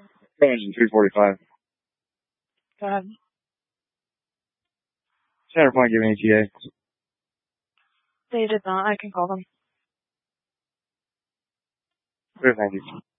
Engine 345. Go ahead. Center point giving ETA. They did not. I can call them. Clear, thank you.